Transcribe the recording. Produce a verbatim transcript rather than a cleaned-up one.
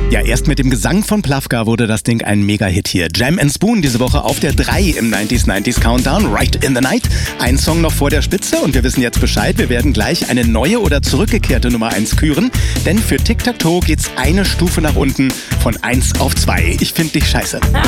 Ja, erst mit dem Gesang von Plafka wurde das Ding ein Mega-Hit hier. Jam and Spoon diese Woche auf der drei im neunziger neunzig Countdown, Right in the Night. Ein Song noch vor der Spitze und wir wissen jetzt Bescheid. Wir werden gleich eine neue oder zurückgekehrte Nummer eins küren. Denn für Tic Tac Toe geht's eine Stufe nach unten von eins auf zwei. Ich find dich scheiße.